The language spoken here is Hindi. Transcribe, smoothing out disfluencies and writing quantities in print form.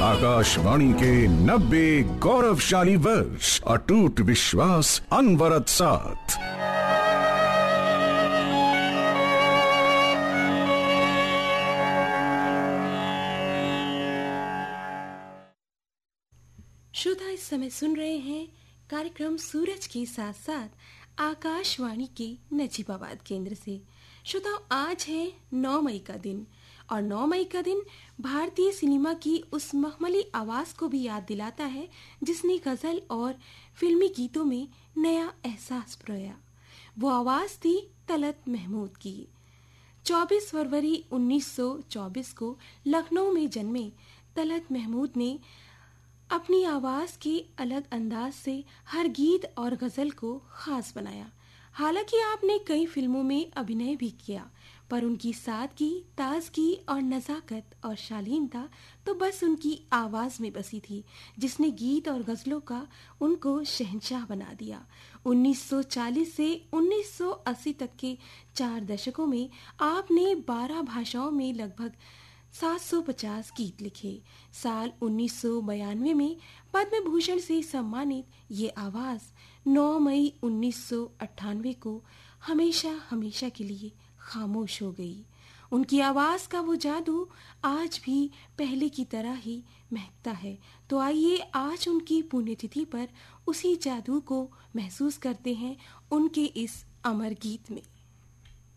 आकाशवाणी के 90 गौरवशाली वर्ष, अटूट विश्वास, अनवरत साथ। श्रोता इस समय सुन रहे हैं कार्यक्रम सूरज के साथ साथ आकाशवाणी के नजीबाबाद केंद्र से। श्रोताओ, आज है 9 मई का दिन और 9 मई का दिन भारतीय सिनेमा की उस मखमली आवाज को भी याद दिलाता है जिसने गजल और फिल्मी गीतों में नया एहसास परोया। वो आवाज थी तलत महमूद की। 24 फरवरी 1924 को लखनऊ में जन्मे तलत महमूद ने अपनी आवाज के अलग अंदाज से हर गीत और गजल को खास बनाया। हालांकि आपने कई फिल्मों में अभिनय भी किया, पर उनकी सादगी, ताजगी और नजाकत और शालीनता तो बस उनकी आवाज में बसी थी, जिसने गीत और गजलों का उनको शहंशाह बना दिया। 1940 से 1980 तक के 4 दशकों में आपने 12 भाषाओं में लगभग 750 गीत लिखे। साल 1992 में पद्म भूषण से सम्मानित ये आवाज 9 मई 1998 को हमेशा हमेशा के लिए खामोश हो गई। उनकी आवाज का वो जादू आज भी पहले की तरह ही महकता है। तो आइए आज उनकी पुण्यतिथि पर उसी जादू को महसूस करते हैं उनके इस अमर गीत में।